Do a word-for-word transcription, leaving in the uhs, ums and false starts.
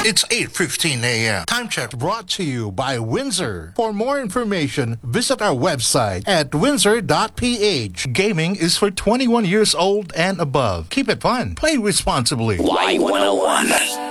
It's eight fifteen a.m. Time check brought to you by Windsor. For more information, visit our website at windsor dot p h. Gaming is for twenty-one years old and above. Keep it fun. Play responsibly. Y one oh one.